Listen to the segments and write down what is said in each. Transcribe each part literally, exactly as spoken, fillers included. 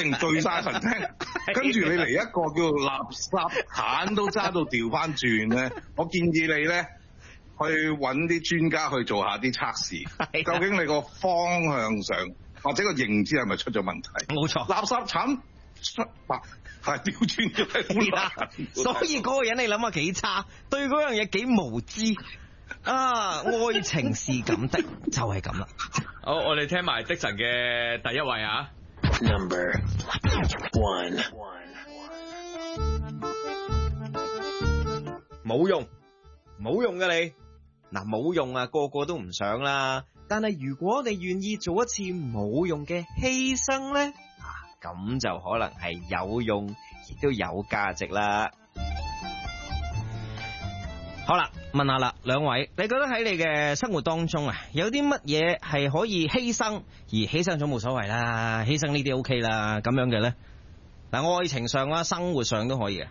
型聚晒神聽，跟住你嚟一個叫垃圾鏟都揸到調翻轉咧，我建議你咧去揾啲專家去做下啲測試，究竟你個方向上或者個認知係咪出咗問題？ 冇錯， 垃圾鏟白係調轉咗啦， 所以嗰個人你諗下幾差，對嗰樣嘢幾無知啊！愛情是咁的，就係咁啦。 好，我哋聽埋的神嘅第一位啊。 Number one， 冇用，冇用嘅你，嗱冇用啊，個個都唔想啦。但係如果你願意做一次冇用嘅犧牲咧，啊咁就可能係有用，亦都有價值啦。好啦，問下啦，兩位，你覺得喺你嘅生活當中啊，有啲乜嘢係可以犧牲，而犧牲咗冇所謂啦，犧牲呢啲 OK 啦，咁樣嘅咧？嗱，愛情上啦，生活上都可以嘅。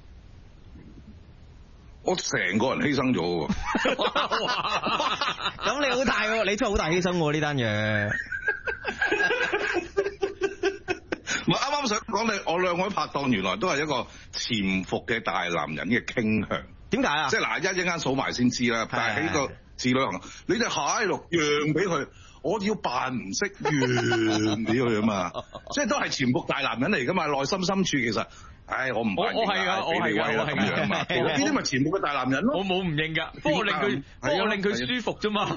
我成個人犧牲咗喎。 咁你好大喎，你真係好大犧牲喎呢單嘢。 我啱啱想講你，我兩位拍檔原來都係一個潛伏嘅大男人嘅傾向。 點解啊？ 即係嗱，一陣間數埋先知啦。但係喺個字旅行，你隻蟹肉讓俾佢，我要扮唔識讓俾佢啊嘛。即係都係潛伏大男人嚟噶嘛，內心深處其實，唉，我唔扮我係噶，我係噶，我係咁樣嘛。 呢啲咪潛伏嘅大男人咯。 我冇唔認噶，不過令佢，不過令佢舒服啫嘛。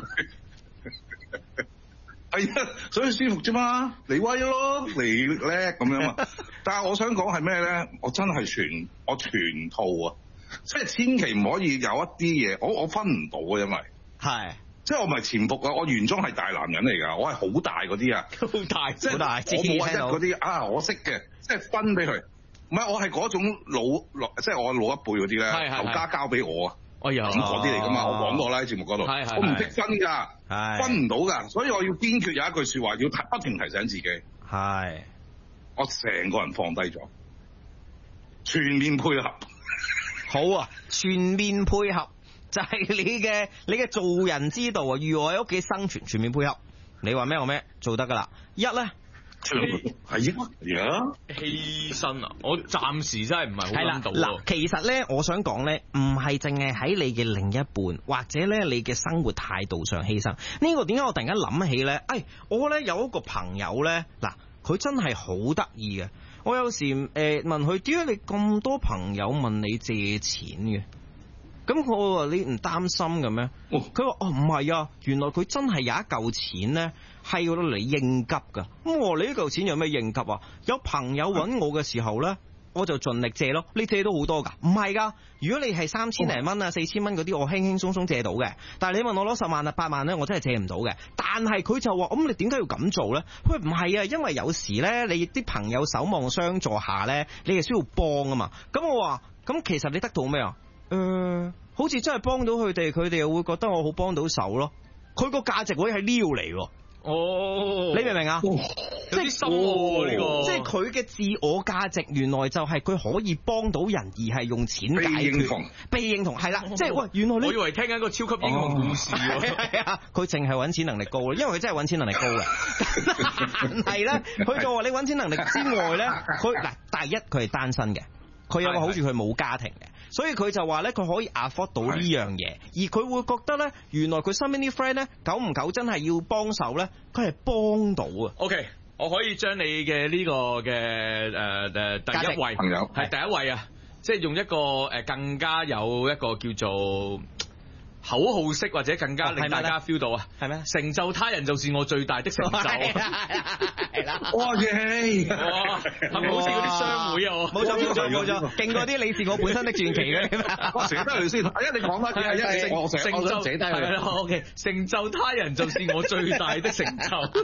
係啊，所以舒服啫嘛，你威咯，你叻咁樣嘛。但係我想講係咩咧？我真係全我全套啊！即係千祈唔可以有一啲嘢，我我分唔到啊，因為係， 即係我唔係潛伏啊，我原裝係大男人嚟㗎，我係好大嗰啲啊， 好大， 即係好大， 我冇話一嗰啲啊，我識嘅，即係分俾佢，唔係我係嗰種老老，即係我老一輩嗰啲咧，頭家交俾我啊， 哎呀， 咁嗰啲嚟㗎嘛，我講過啦喺節目嗰度，我唔識分㗎，分唔到㗎，所以我要堅決有一句説話，要不停提醒自己， 係， 我成個人放低咗，全面配合。 好啊，全面配合就係、是、你嘅你嘅做人之道啊！如何喺屋企生存，全面配合。你話咩我咩做得噶啦？一咧係啊， 犧牲啊！我暫時真係唔係好諗到。 嗱，其實咧，我想講咧，唔係淨係喺你嘅另一半或者咧你嘅生活態度上犧牲。呢、這個點解我突然間諗起咧？誒、哎，我咧有一個朋友咧，嗱，佢真係好得意嘅。我有時誒、呃、問佢，點解你咁多朋友問你借錢嘅？咁我話你唔擔心嘅咩？佢話哦唔係啊，原來佢真係有一嚿錢咧係要嚟應急噶。咁我話你呢嚿錢有咩應急啊？有朋友揾我嘅時候咧，我就盡力借咯。你借到好多噶？唔係噶，如果你係三千零蚊啊、四千蚊嗰啲，我輕輕鬆鬆借到嘅。但係你問我攞十萬啊、八萬咧，我真係借唔到嘅。但係佢就話：咁你點解要咁做咧？佢唔係啊，因為有時咧，你啲朋友守望相助下咧，你係需要幫啊嘛。咁我話：咁其實你得到咩啊？誒、呃，好似真係幫到佢哋，佢哋又會覺得我好幫到手咯。佢個價值會係呢度嚟喎。 哦， 你明唔明啊？ 即係深喎呢個， 即係佢嘅自我價值，原來就係佢可以幫到人，而係用錢解決。被認同，被認同係啦，即係喂，原來你我以為聽緊個超級英雄故事喎。 係啊，佢淨係揾錢能力高咯，因為佢真係揾錢能力高嘅。但係咧，佢就話你揾錢能力之外咧，佢嗱第一佢係單身嘅，佢有個好處佢冇家庭嘅。所以佢就話咧，佢可以 afford 到呢樣嘢，而佢會覺得咧，原來佢身邊啲 friend 咧，久唔久真係要幫手咧，佢係幫到啊。 OK，我可以將你嘅呢個嘅誒誒第一位朋友係第一位啊，即係用一個誒更加有一個叫做口號式或者更加令大家 feel 到啊，係咩？成就他人就是我最大的成就。係啦， 哇耶！ 哇，係咪好似嗰啲商會啊？ 冇錯冇錯冇錯，勁過啲你是我本身的傳奇嘅。 我寫低佢先，係啊，你講翻佢係一成，我寫我想寫低佢。 O K， 成就他人就是我最大的成就。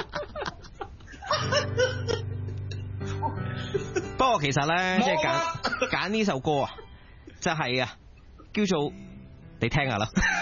不過其實咧，即係揀揀呢首歌啊，就係啊，叫做。你聽下啦。